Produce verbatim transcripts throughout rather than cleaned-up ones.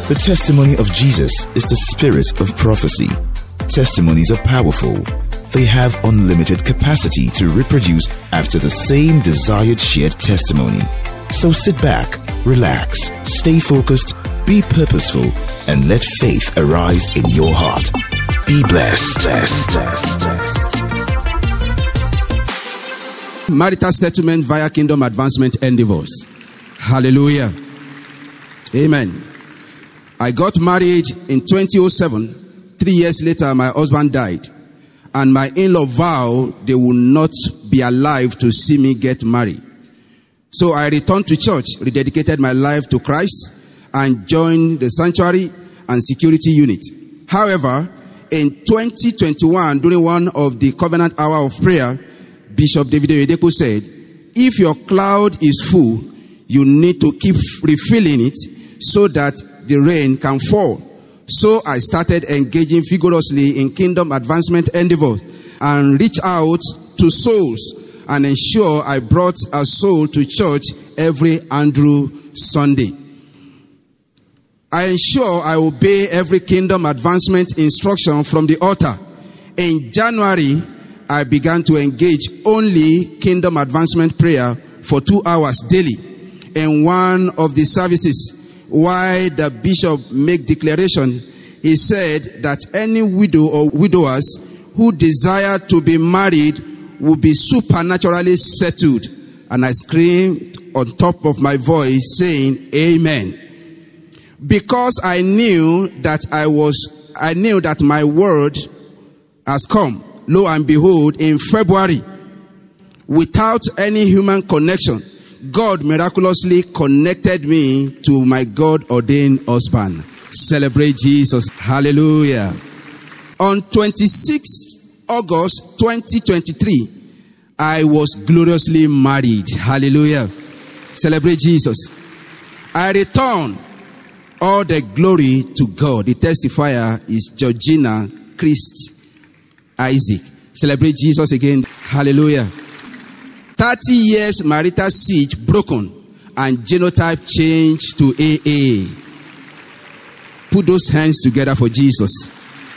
The testimony of Jesus is the spirit of prophecy. Testimonies are powerful. They have unlimited capacity to reproduce after the same desired shared testimony. So sit back, relax, stay focused, be purposeful, and let faith arise in your heart. Be blessed. blessed, blessed, blessed. Marital settlement via kingdom advancement endeavors. Hallelujah. Amen. I got married in twenty oh seven. Three years later, my husband died. And my in-law vowed they would not be alive to see me get married. So I returned to church, rededicated my life to Christ, and joined the sanctuary and security unit. However, in twenty twenty-one, during one of the covenant hour of prayer, Bishop David Oyedepo said, if your cloud is full, you need to keep refilling it so that the rain can fall. So I started engaging vigorously in kingdom advancement endeavors and reach out to souls and ensure I brought a soul to church every Andrew Sunday. I ensure I obey every kingdom advancement instruction from the altar. In January, I began to engage only kingdom advancement prayer for two hours daily. In one of the services, while the bishop made declaration, he said that any widow or widowers who desire to be married will be supernaturally settled. And I screamed on top of my voice saying, Amen. Because I knew that I was, I knew that my word has come. Lo and behold, in February, without any human connection, God miraculously connected me to my God-ordained husband. Celebrate Jesus. Hallelujah. On twenty-sixth of August twenty twenty-three, I was gloriously married. Hallelujah. Celebrate Jesus. I return all the glory to God. The testifier is Georgina Christ Isaac. Celebrate Jesus again. Hallelujah. thirty years marital siege broken and genotype changed to A A. Put those hands together for Jesus.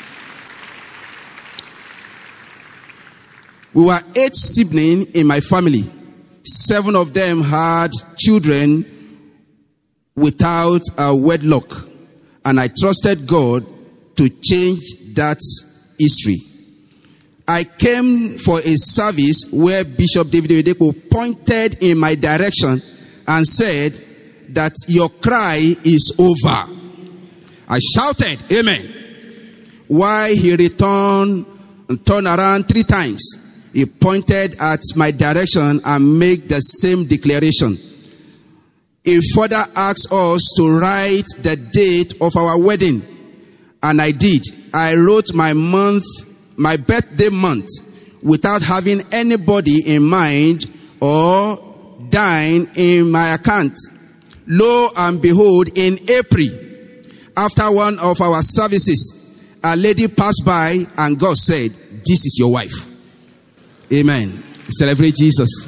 We were eight siblings in my family. Seven of them had children without a wedlock. And I trusted God to change that history. I came for a service where Bishop David Oyedepo pointed in my direction and said that your cry is over. I shouted, Amen. While he returned and turned around three times, he pointed at my direction and made the same declaration. He further asked us to write the date of our wedding. And I did. I wrote my month, my birthday month, without having anybody in mind or dying in my account. Lo and behold, in April, after one of our services, a lady passed by and God said, this is your wife. Amen. Celebrate Jesus.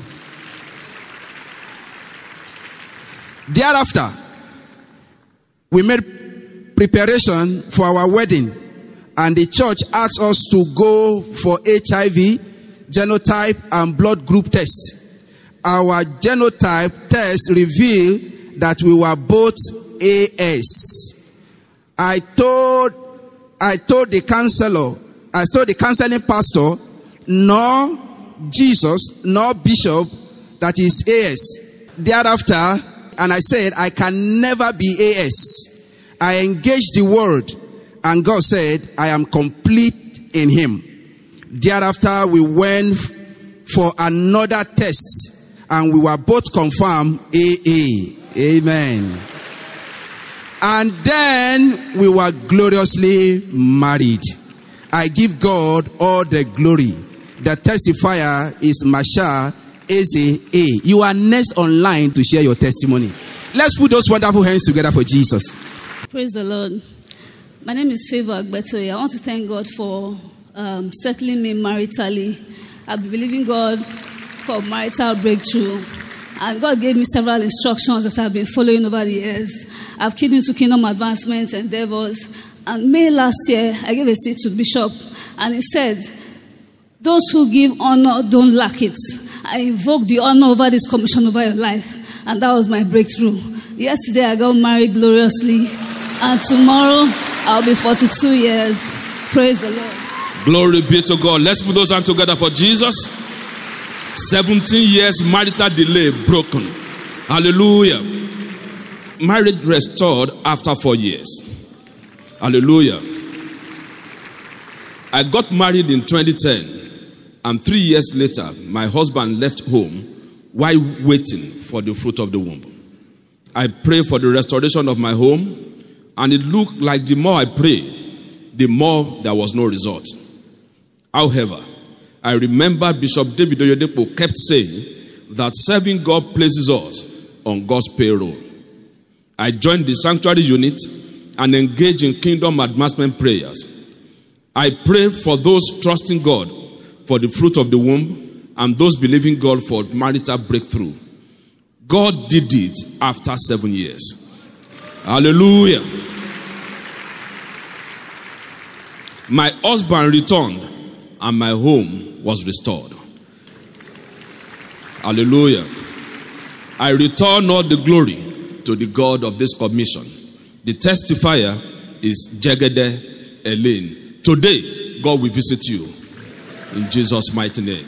Thereafter, we made preparation for our wedding, and the church asked us to go for H I V, genotype, and blood group tests. Our genotype test revealed that we were both A S. I told, I told the counselor, I told the counseling pastor, nor Jesus, nor bishop, that is A S. Thereafter, and I said, I can never be A S. I engaged the word, and God said, I am complete in him. Thereafter, we went for another test, and we were both confirmed A A. Amen. And then we were gloriously married. I give God all the glory. The testifier is Masha Eze A. You are next online to share your testimony. Let's put those wonderful hands together for Jesus. Praise the Lord. My name is Favor Agbetoye. I want to thank God for um, settling me maritally. I've been believing God for marital breakthrough. And God gave me several instructions that I've been following over the years. I've keyed into kingdom advancement endeavors. And May last year, I gave a seat to Bishop. And he said, those who give honor don't lack it. I invoke the honor over this commission over your life. And that was my breakthrough. Yesterday, I got married gloriously. And tomorrow, I'll be forty-two years. Praise the Lord. Glory be to God. Let's put those hands together for Jesus. seventeen years marital delay broken. Hallelujah. Marriage restored after four years. Hallelujah. I got married in twenty ten, and three years later, my husband left home while waiting for the fruit of the womb. I prayed for the restoration of my home, and it looked like the more I prayed, the more there was no result. However, I remember Bishop David Oyedepo kept saying that serving God places us on God's payroll. I joined the sanctuary unit and engaged in kingdom advancement prayers. I pray for those trusting God for the fruit of the womb and those believing God for marital breakthrough. God did it after seven years. Hallelujah. My husband returned and my home was restored. Hallelujah. I return all the glory to the God of this commission. The testifier is Jegede Elaine. Today, God will visit you in Jesus' mighty name.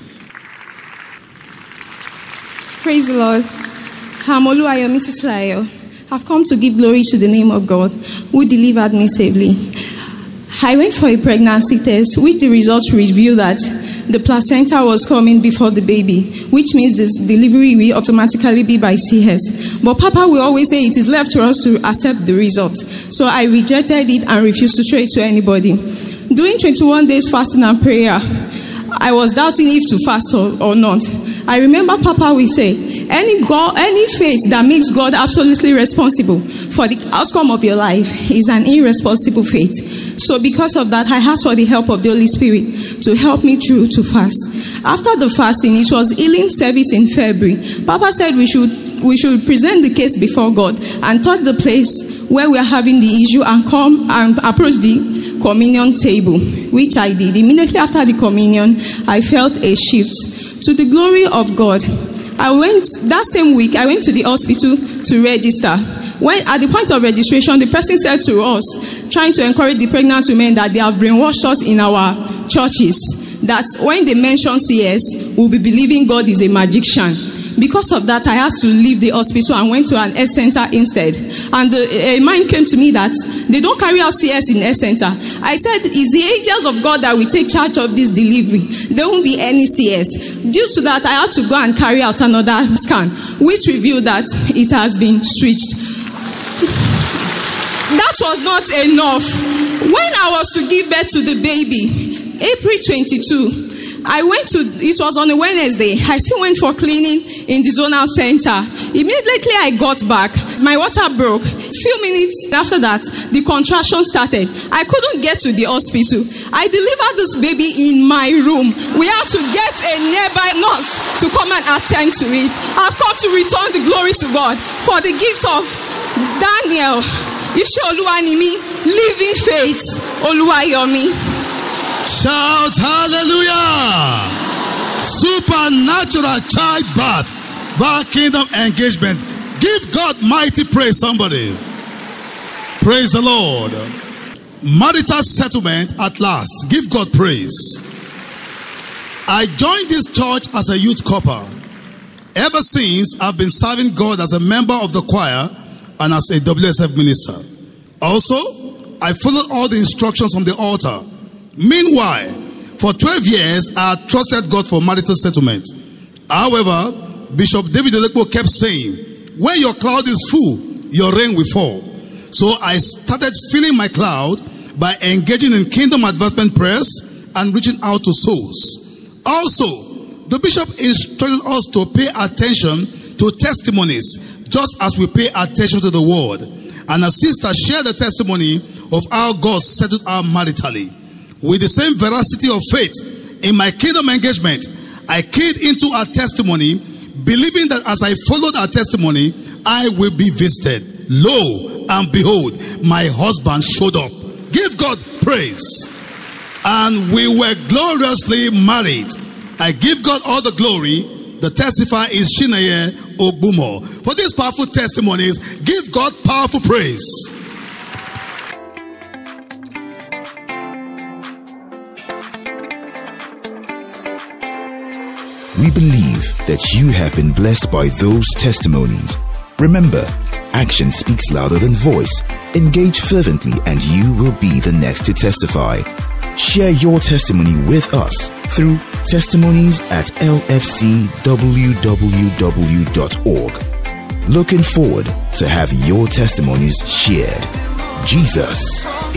Praise the Lord. I'm Oluwayomi Titilayo. I've come to give glory to the name of God who delivered me safely. I went for a pregnancy test, which the results revealed that the placenta was coming before the baby, which means the delivery will automatically be by C S. But Papa will always say it is left to us to accept the results. So I rejected it and refused to show it to anybody. During twenty-one days fasting and prayer, I was doubting if to fast or, or not. I remember Papa will say, any God, any faith that makes God absolutely responsible for the outcome of your life is an irresponsible faith. So because of that, I asked for the help of the Holy Spirit to help me through to fast. After the fasting, it was healing service in February. Papa said we should we should present the case before God and touch the place where we are having the issue and come and approach the communion table, which I did. Immediately after the communion, I felt a shift. To the glory of God, I went, that same week, I went to the hospital to register. When at the point of registration, the person said to us, trying to encourage the pregnant women that they have brainwashed us in our churches, that when they mention C S, we'll be believing God is a magician. Because of that, I had to leave the hospital and went to an S center instead. And the, a mind came to me that they don't carry out C S in S center. I said, it's the angels of God that will take charge of this delivery. There won't be any C S. Due to that, I had to go and carry out another scan, which revealed that it has been switched. That was not enough. When I was to give birth to the baby, April twenty-second, I went to, it was on a Wednesday, I still went for cleaning in the zonal center. Immediately I got back, my water broke. Few minutes after that, the contraction started. I couldn't get to the hospital. I delivered this baby in my room. We had to get a nearby nurse to come and attend to it. I've come to return the glory to God for the gift of Daniel, Ishe Oluwanimi, living faith, Oluwayomi. Shout hallelujah! Supernatural childbirth via kingdom engagement. Give God mighty praise, somebody. Praise the Lord. Marital settlement at last. Give God praise. I joined this church as a youth corper. Ever since, I've been serving God as a member of the choir and as a W S F minister. Also, I followed all the instructions on the altar. Meanwhile, for twelve years, I had trusted God for marital settlement. However, Bishop David Oyedepo kept saying, when your cloud is full, your rain will fall. So I started filling my cloud by engaging in kingdom advancement prayers and reaching out to souls. Also, the bishop instructed us to pay attention to testimonies, just as we pay attention to the word. And a sister shared the testimony of how God settled her maritally. With the same veracity of faith in my kingdom engagement, I keyed into our testimony believing that as I followed our testimony, I will be visited. Lo, and behold, my husband showed up. Give God praise. And we were gloriously married. I give God all the glory. The testifier is Shinaye Ogbumo. For these powerful testimonies, give God powerful praise. We believe that you have been blessed by those testimonies. Remember, action speaks louder than voice. Engage fervently and you will be the next to testify. Share your testimony with us through testimonies at l f c w w w dot org. Looking forward to have your testimonies shared. Jesus